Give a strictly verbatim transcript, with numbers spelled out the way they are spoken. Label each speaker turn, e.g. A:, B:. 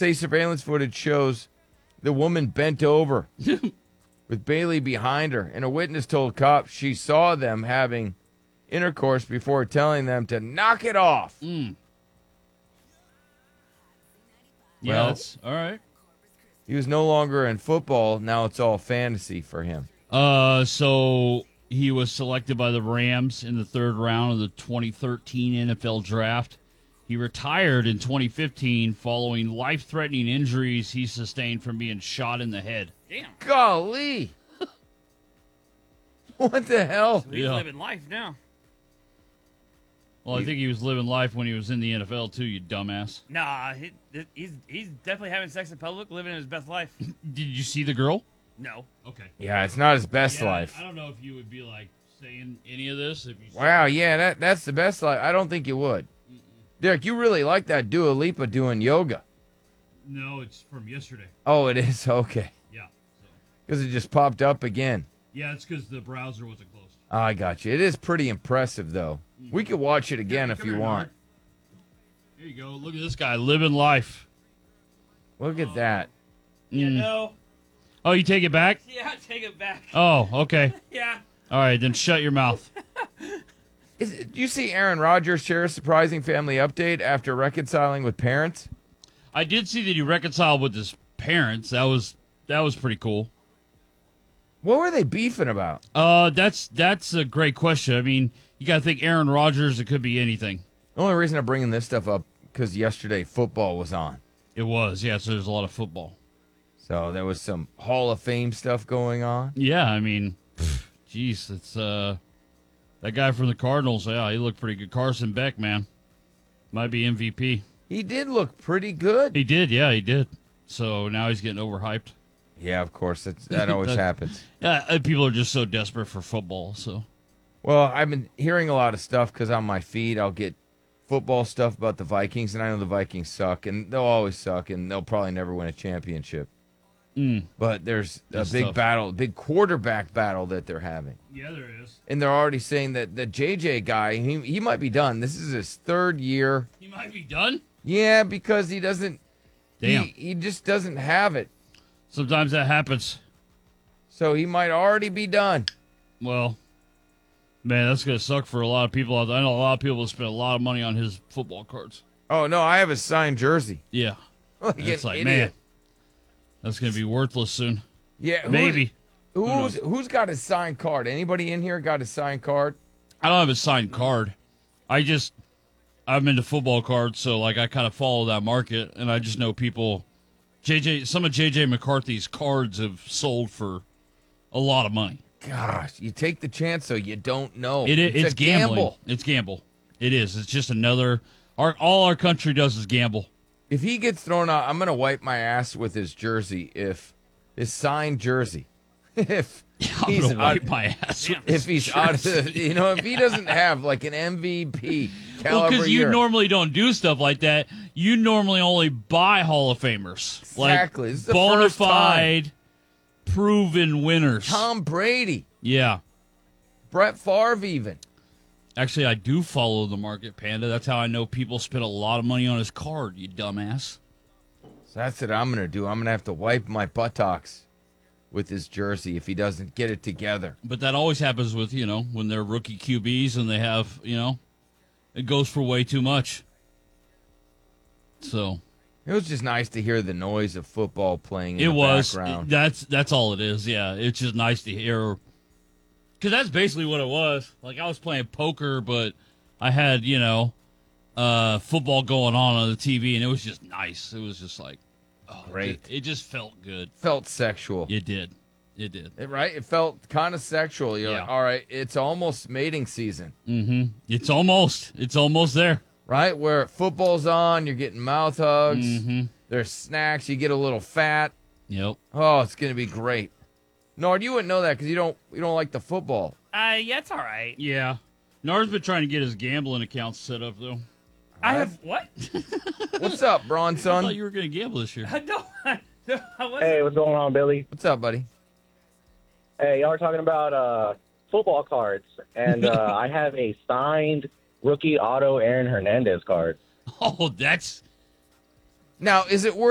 A: say surveillance footage shows the woman bent over with Bailey behind her, and a witness told cops she saw them having intercourse before telling them to knock it off.
B: Mm.
A: Well,
B: Yes. All right.
A: He was no longer in football. Now it's all fantasy for him.
B: Uh, so he was selected by the Rams in the third round of the twenty thirteen N F L Draft. He retired in twenty fifteen following life-threatening injuries he sustained from being shot in the head.
C: Damn.
A: Golly. What the hell?
C: He's
B: Yeah.
C: living life now.
B: Well, I think he was living life when he was in the N F L too, you dumbass.
C: Nah, he, he's he's definitely having sex in public, living his best life.
B: Did you see the girl?
C: No.
B: Okay.
A: Yeah, it's not his best
B: Yeah,
A: life.
B: I don't know if you would be like saying any of this. If you
A: Wow, yeah, that that's the best life. I don't think you would. Derek, you really like that Dua Lipa doing yoga.
B: No, it's from yesterday.
A: Oh, it is? Okay.
B: Yeah. So.
A: Because it just popped up again.
B: Yeah, it's because the browser wasn't closed.
A: Oh, I got you. It is pretty impressive, though. We could watch it again
B: Yeah,
A: if
B: come
A: you
B: here,
A: want.
B: Nard. There you go. Look at this guy living life.
A: Look at that.
C: Yeah,
B: Mm.
C: no.
B: Oh, you take it back?
C: Yeah, take it back.
B: Oh, okay.
C: Yeah.
B: All right, then shut your mouth.
A: Is it, do you see Aaron Rodgers share a surprising family update after reconciling with parents?
B: I did see that he reconciled with his parents. That was that was pretty cool.
A: What were they beefing about?
B: Uh, that's that's a great question. I mean, you got to think Aaron Rodgers. It could be anything.
A: The only reason I'm bringing this stuff up because yesterday football was on.
B: It was, yeah. So there's a lot of football.
A: So there was some Hall of Fame stuff going on.
B: Yeah, I mean, jeez, it's uh, that guy from the Cardinals. Yeah, he looked pretty good. Carson Beck, man, might be M V P.
A: He did look pretty good.
B: He did, yeah, he did. So now he's getting overhyped.
A: Yeah, of course. That's, that always
B: That-
A: happens.
B: Yeah, uh, people are just so desperate for football. So
A: Well, I've been hearing a lot of stuff because on my feed I'll get football stuff about the Vikings, and I know the Vikings suck, and they'll always suck, and they'll probably never win a championship.
B: Mm.
A: But there's a
B: That's
A: big
B: tough.
A: battle, big quarterback battle that they're having.
B: yeah, there is.
A: And they're already saying that the J J guy, he, he might be done. This is his third year.
B: He might be done.
A: Yeah, because he doesn't,
B: Damn.
A: He, he just doesn't have it.
B: Sometimes that happens.
A: So he might already be done.
B: Well, man, that's gonna suck for a lot of people out there. I know a lot of people have spent a lot of money on his football cards.
A: Oh, no, I have a signed jersey.
B: Yeah,
A: Like
B: it's
A: an
B: like,
A: idiot.
B: man, that's gonna be worthless soon.
A: Yeah, who-
B: Maybe.
A: Who's who's got his signed card? Anybody in here got his signed card?
B: I don't have a signed card. I just I'm into football cards, so like I kind of follow that market, and I just know people. J J, some of J J McCarthy's cards have sold for a lot of money.
A: Gosh, you take the chance so you don't know.
B: It, it,
A: it's,
B: it's
A: a
B: gambling.
A: gamble.
B: It's gamble. It is. It's just another. Our all our country does is gamble.
A: If he gets thrown out, I'm gonna wipe my ass with his jersey. If his signed jersey, if
B: I'm
A: he's
B: gonna wipe
A: out,
B: my ass. with
A: if
B: this
A: he's out of the, you know, if he doesn't have like an M V P
B: Well,
A: caliber
B: because you
A: year,
B: normally don't do stuff like that. You normally only buy Hall of Famers.
A: Exactly. This is the
B: Like bona
A: first time.
B: fide, proven winners.
A: Tom Brady,
B: Yeah.
A: Brett Favre, even.
B: Actually, I do follow the market, Panda. That's how I know people spend a lot of money on his card, you dumbass.
A: So that's what I'm gonna do. I'm gonna have to wipe my buttocks with his jersey if he doesn't get it together.
B: But that always happens with, you know, when they're rookie Q Bs and they have, you know, it goes for way too much. So
A: It was just nice to hear the noise of football playing in
B: it
A: the
B: was.
A: background.
B: That's that's all it is. Yeah, it's just nice to hear. Because that's basically what it was. Like, I was playing poker, but I had, you know, uh, football going on on the T V, and it was just nice. It was just like, oh,
A: Great.
B: It, it just felt good.
A: Felt sexual.
B: It did. It did.
A: It- right? It felt kind of sexual. You're
B: Yeah.
A: like, all right, it's almost mating season,
B: Mm-hmm. It's almost. It's almost there.
A: right? Where football's on, you're getting mouth hugs.
B: Mm-hmm.
A: There's snacks. You get a little fat.
B: Yep.
A: Oh, it's gonna be great. Nord, you wouldn't know that because you don't you don't like the football.
C: Uh, yeah, it's all right.
B: Yeah. Nard's been trying to get his gambling accounts set up, though.
C: I have what?
A: What's up,
B: I
A: Bronson?
B: thought you were going to gamble this year.
C: I don't. No, I wasn't.
D: Hey, what's going on, Billy?
A: What's up, buddy?
D: Hey, y'all are talking about uh, football cards, and uh, I have a signed rookie auto Aaron Hernandez card.
B: Oh, that's
A: Now, is it worth